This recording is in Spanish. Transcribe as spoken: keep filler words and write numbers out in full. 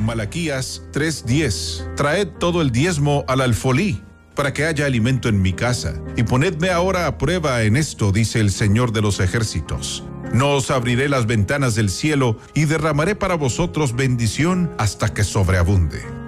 Malaquías tres diez. Traed todo el diezmo al alfolí, para que haya alimento en mi casa. Y ponedme ahora a prueba en esto, dice el Señor de los ejércitos. No os abriré las ventanas del cielo y derramaré para vosotros bendición hasta que sobreabunde.